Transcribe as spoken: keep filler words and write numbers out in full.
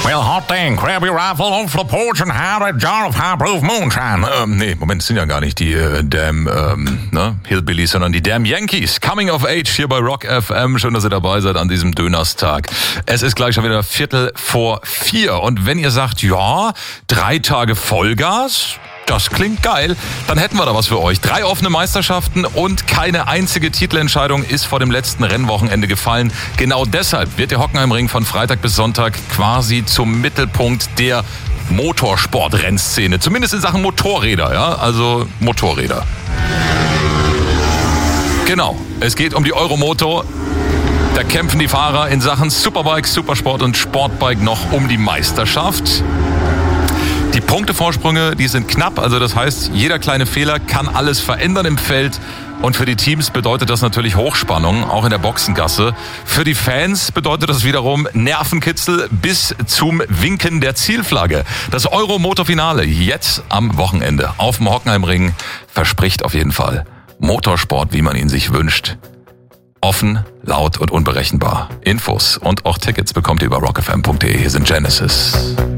Well, hot dang, Krabby Rifle off the porch and had a jar of high-proof moonshine. Ähm, nee, Moment, das sind ja gar nicht die äh, Damn ähm, ne, Hillbillies, sondern die Damn Yankees. Coming of Age hier bei Rock F M. Schön, dass ihr dabei seid an diesem Dönerstag. Es ist gleich schon wieder Viertel vor vier. Und wenn ihr sagt, ja, drei Tage Vollgas, das klingt geil, dann hätten wir da was für euch. Drei offene Meisterschaften und keine einzige Titelentscheidung ist vor dem letzten Rennwochenende gefallen. Genau deshalb wird der Hockenheimring von Freitag bis Sonntag quasi zum Mittelpunkt der Motorsport-Rennszene. Zumindest in Sachen Motorräder, ja, also Motorräder. Genau, es geht um die Euromoto. Da kämpfen die Fahrer in Sachen Superbike, Supersport und Sportbike noch um die Meisterschaft. Die Punktevorsprünge, die sind knapp, also das heißt, jeder kleine Fehler kann alles verändern im Feld. Und für die Teams bedeutet das natürlich Hochspannung, auch in der Boxengasse. Für die Fans bedeutet das wiederum Nervenkitzel bis zum Winken der Zielflagge. Das Euro-Motor-Finale jetzt am Wochenende auf dem Hockenheimring verspricht auf jeden Fall Motorsport, wie man ihn sich wünscht. Offen, laut und unberechenbar. Infos und auch Tickets bekommt ihr über rock f m punkt d e. Hier sind Genesis.